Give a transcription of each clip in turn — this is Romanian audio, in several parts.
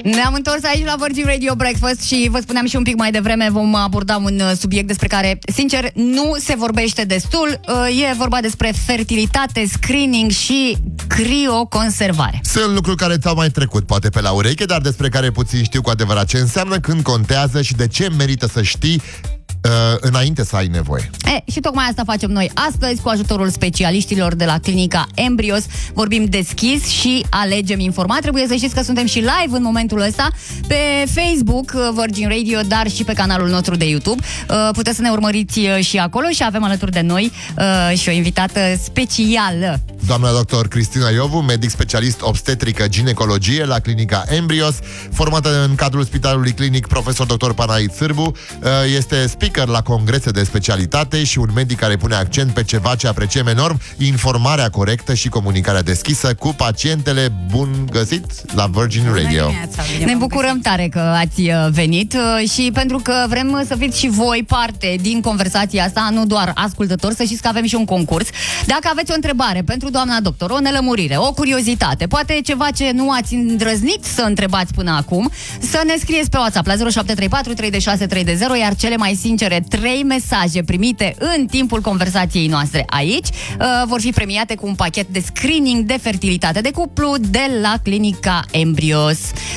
Ne-am întors aici la Virgin Radio Breakfast și vă spuneam și un pic mai devreme, vom aborda un subiect despre care, sincer, nu se vorbește destul. E vorba despre fertilitate, screening și crioconservare. Sunt lucruri care ți-au mai trecut, poate pe la ureche, dar despre care puțin știu cu adevărat ce înseamnă, când contează și de ce merită să știi înainte să ai nevoie. Și tocmai asta facem noi astăzi cu ajutorul specialiștilor de la clinica Embryos. Vorbim deschis și alegem informat. Trebuie să știți că suntem și live în momentul ăsta pe Facebook Virgin Radio, dar și pe canalul nostru de YouTube. Puteți să ne urmăriți și acolo și avem alături de noi și o invitată specială. Doamna doctor Cristina Iovu, medic specialist obstetrică-ginecologie la clinica Embryos, formată în cadrul Spitalului Clinic Profesor Dr. Panait Sârbu, este speaker la congrese de specialitate și un medic care pune accent pe ceva ce apreciem enorm: informarea corectă și comunicarea deschisă cu pacientele. Bun găsit la Virgin Radio! Ne bucurăm tare că ați venit și pentru că vrem să fiți și voi parte din conversația asta, nu doar ascultători. Să știți că avem și un concurs. Dacă aveți o întrebare pentru doamna doctor, o nelămurire, o curiozitate, poate ceva ce nu ați îndrăznit să întrebați până acum, să ne scrieți pe WhatsApp la 0734 326 320, iar cele mai sincere 3 mesaje primite în timpul conversației noastre aici vor fi premiate cu un pachet de screening de fertilitate de cuplu de la clinica Embryos.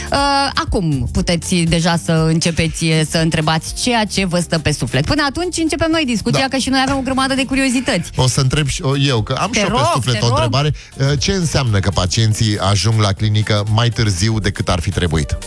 Acum puteți deja să începeți să întrebați ceea ce vă stă pe suflet. Până atunci începem noi discuția, că și noi avem o grămadă de curiozități. O să întreb și eu, că am și eu pe suflet o întrebare. Ce înseamnă că pacienții ajung la clinică mai târziu decât ar fi trebuit?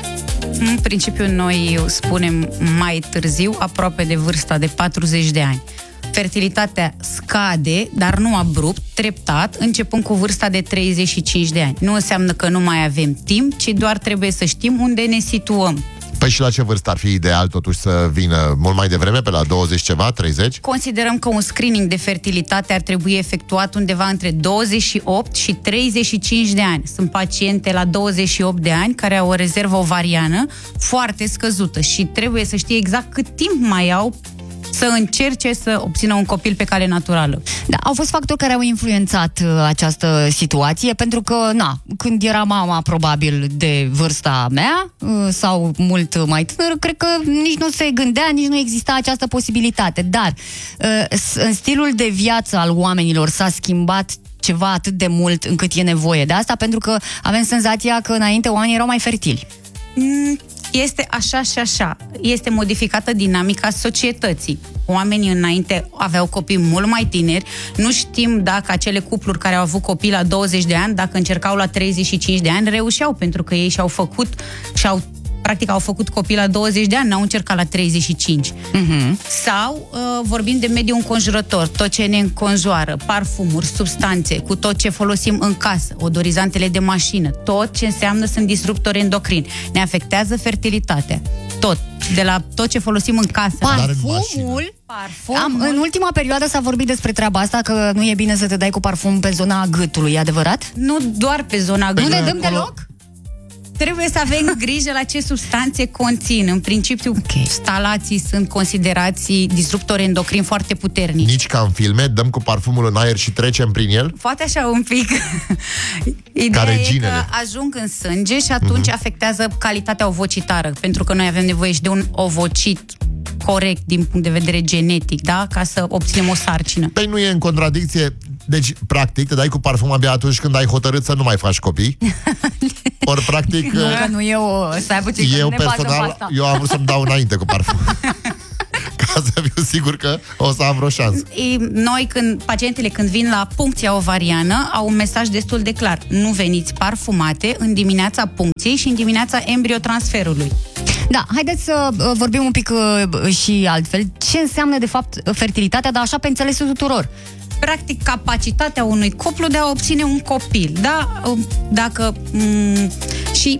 În principiu, noi spunem mai târziu, aproape de vârsta de 40 de ani. Fertilitatea scade, dar nu abrupt, treptat, începând cu vârsta de 35 de ani. Nu înseamnă că nu mai avem timp, ci doar trebuie să știm unde ne situăm. Păi și la ce vârstă ar fi ideal totuși să vină? Mult mai devreme, pe la 20 ceva, 30? Considerăm că un screening de fertilitate ar trebui efectuat undeva între 28 și 35 de ani. Sunt paciente la 28 de ani care au o rezervă ovariană foarte scăzută și trebuie să știe exact cât timp mai au să încerce să obțină un copil pe cale naturală. Da, au fost factori care au influențat această situație, pentru că, când era mama probabil de vârsta mea sau mult mai tânără, cred că nici nu se gândea, nici nu exista această posibilitate. Dar în stilul de viață al oamenilor s-a schimbat ceva atât de mult încât e nevoie de asta, pentru că avem senzația că înainte oamenii erau mai fertili. Este așa și așa. Este modificată dinamica societății. Oamenii înainte aveau copii mult mai tineri. Nu știm dacă acele cupluri care au avut copii la 20 de ani, dacă încercau la 35 de ani, reușeau, pentru că ei practic au făcut copii la 20 de ani, n-au încercat la 35. Sau vorbim de mediul înconjurător, tot ce ne înconjoară, parfumuri, substanțe, cu tot ce folosim în casă, odorizantele de mașină, tot ce înseamnă sunt disruptori endocrini. Ne afectează fertilitatea. Tot. De la tot ce folosim în casă. Parfumul. În ultima perioadă s-a vorbit despre treaba asta, că nu e bine să te dai cu parfum pe zona gâtului, e adevărat? Nu doar pe zona gâtului. Nu ne dăm deloc? Trebuie să avem grijă la ce substanțe conțin. În principiu, ftalații sunt considerați disruptori endocrini foarte puternici. Nici ca în filme, dăm cu parfumul în aer și trecem prin el? Poate așa un pic. Ideea e că ajung în sânge și atunci afectează calitatea ovocitară, pentru că noi avem nevoie și de un ovocit corect din punct de vedere genetic, da? Ca să obținem o sarcină. Păi nu e în contradicție? Deci, practic, te dai cu parfum abia atunci când ai hotărât să nu mai faci copii? Ori, practic... Nu e o... Stai puțin, eu personal, eu am vrut să-mi dau înainte cu parfum. Ca să fiu sigur că o să am vreo șansă. Noi, pacientele când vin la puncția ovariană, au un mesaj destul de clar. Nu veniți parfumate în dimineața puncției și în dimineața embriotransferului. Da, haideți să vorbim un pic și altfel. Ce înseamnă, de fapt, fertilitatea, dar așa pe înțelesul tuturor? Practic, capacitatea unui cuplu de a obține un copil, da? Dacă... și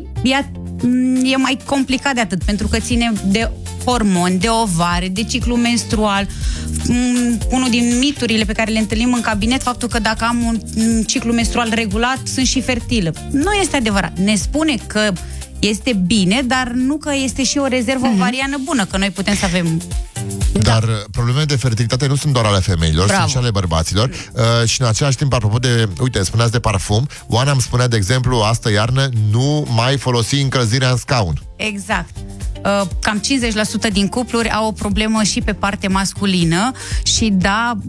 e mai complicat de atât, pentru că ține de hormoni, de ovare, de ciclu menstrual. Unul din miturile pe care le întâlnim în cabinet, faptul că dacă am un ciclu menstrual regulat, sunt și fertilă. Nu este adevărat. Ne spune că este bine, dar nu că este și o rezervă ovariană bună, că noi putem să avem Dar problemele de fertilitate nu sunt doar ale femeilor, Bravo. sunt și ale bărbaților. Și în același timp, apropo de, uite, spuneați de parfum, Oana îmi spunea, de exemplu, astă iarnă, nu mai folosi încălzirea în scaun. Exact. Cam 50% din cupluri au o problemă și pe parte masculină și da,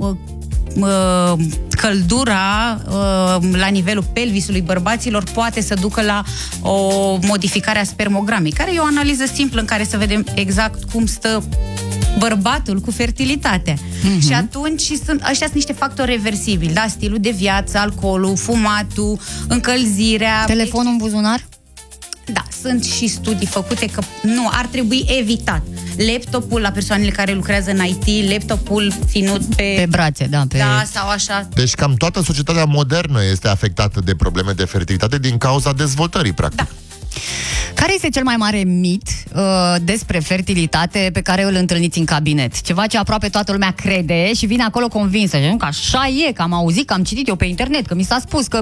căldura la nivelul pelvisului bărbaților poate să ducă la o modificare a spermogramei, care e o analiză simplă în care să vedem exact cum stă bărbatul cu fertilitatea. Și atunci ăștia sunt niște factori reversibili, da? Stilul de viață, alcoolul, fumatul, încălzirea. Telefonul în buzunar? Da, sunt și studii făcute că nu, ar trebui evitat. Laptopul, la persoanele care lucrează în IT, laptopul ținut pe brațe, da. Da, sau așa. Deci cam toată societatea modernă este afectată de probleme de fertilitate din cauza dezvoltării, practic. Da. Care este cel mai mare mit despre fertilitate pe care îl întâlniți în cabinet? Ceva ce aproape toată lumea crede și vine acolo convinsă. Că așa e, că am auzit, că am citit eu pe internet, că mi s-a spus că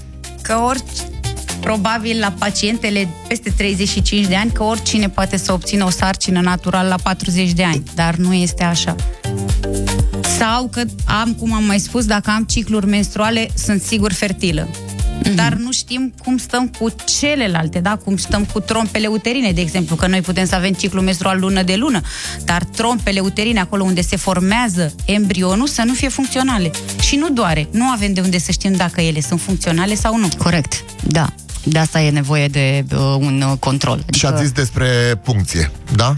probabil la pacientele peste 35 de ani, că oricine poate să obțină o sarcină naturală la 40 de ani, dar nu este așa. Sau că cum am mai spus, dacă am cicluri menstruale, sunt sigur fertilă. Dar nu știm cum stăm cu celelalte, da? Cum stăm cu trompele uterine, de exemplu, că noi putem să avem ciclu menstrual lună de lună, dar trompele uterine, acolo unde se formează embrionul, să nu fie funcționale. Și nu doare. Nu avem de unde să știm dacă ele sunt funcționale sau nu. Corect, da. De asta e nevoie de un control. Adică... Și ați zis despre puncție, da?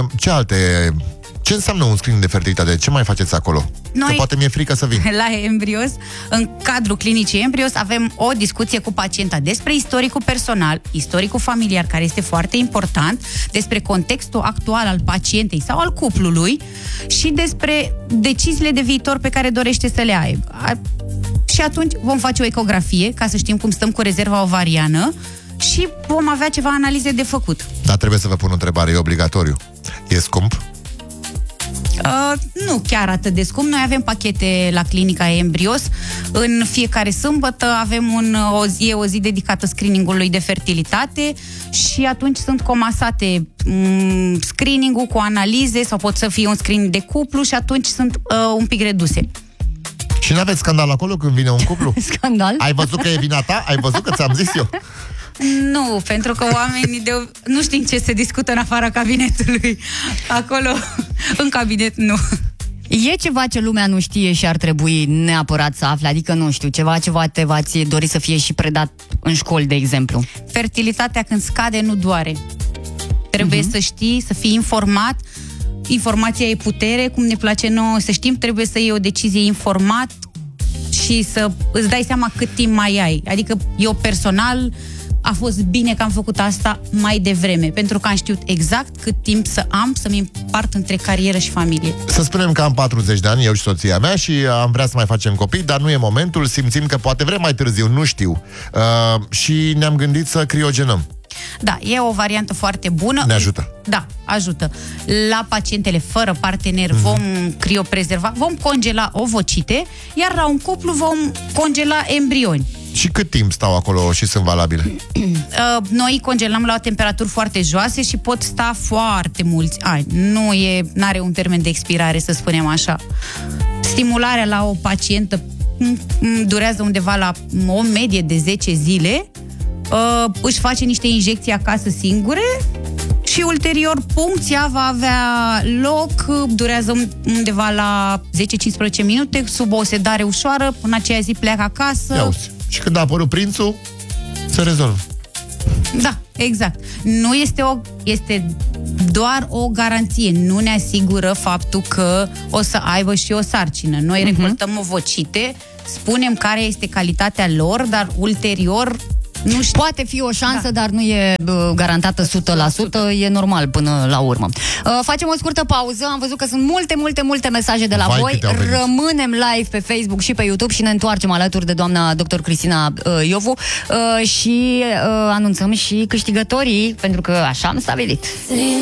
Ce înseamnă un screening de fertilitate? Ce mai faceți acolo? Noi, că poate mi-e frică să vin. La Embryos, în cadrul clinicii Embryos, avem o discuție cu pacienta despre istoricul personal, istoricul familiar, care este foarte important, despre contextul actual al pacientei sau al cuplului și despre deciziile de viitor pe care dorește să le aibă. Și atunci vom face o ecografie ca să știm cum stăm cu rezerva ovariană și vom avea ceva analize de făcut. Dar trebuie să vă pun o întrebare, e obligatoriu. E scump? Nu chiar atât de scump. Noi avem pachete la clinica Embryos. În fiecare sâmbătă avem o zi dedicată screeningului de fertilitate și atunci sunt comasate screening-ul cu analize sau pot să fie un screening de cuplu și atunci sunt un pic reduse. Și n-aveți scandal acolo când vine un cuplu? Scandal? Ai văzut că e vina ta? Ai văzut că ți-am zis eu? Nu, pentru că oamenii nu știm ce se discută în afara cabinetului. Acolo, în cabinet, nu. E ceva ce lumea nu știe și ar trebui neapărat să afle? Adică, nu știu, ceva ce v-ați dori să fie și predat în școli, de exemplu? Fertilitatea când scade nu doare. Trebuie să știi, să fii informat. Informația e putere, cum ne place nouă să știm, trebuie să iei o decizie informat și să îți dai seama cât timp mai ai. Adică eu personal a fost bine că am făcut asta mai devreme, pentru că am știut exact cât timp să am să-mi împart între carieră și familie. Să spunem că am 40 de ani, eu și soția mea, și am vrea să mai facem copii, dar nu e momentul, simțim că poate vrem mai târziu, nu știu. Și ne-am gândit să criogenăm. Da, e o variantă foarte bună. Ne ajută. Da, ajută. La pacientele fără partener vom crioprezerva, vom congela ovocite, iar la un cuplu vom congela embrioni. Și cât timp stau acolo și sunt valabile? Noi congelăm la temperaturi foarte joase și pot sta foarte mulți ani. N-are un termen de expirare, să spunem așa. Stimularea la o pacientă durează undeva la o medie de 10 zile. Își face niște injecții acasă singure și ulterior puncția va avea loc, durează undeva la 10-15 minute, sub o sedare ușoară, în aceea zi pleacă acasă. Iauzi. Și când a apărut prințul, se rezolvă. Da, exact. Nu este doar o garanție, nu ne asigură faptul că o să aibă și o sarcină. Noi recoltăm ovocite, spunem care este calitatea lor, dar ulterior nu știu. Poate fi o șansă, dar nu e garantată 100%, e normal până la urmă. Facem o scurtă pauză, am văzut că sunt multe mesaje de la voi. Rămânem live pe Facebook și pe YouTube și ne întoarcem alături de doamna dr. Cristina Iovu și anunțăm și câștigătorii, pentru că așa am stabilit.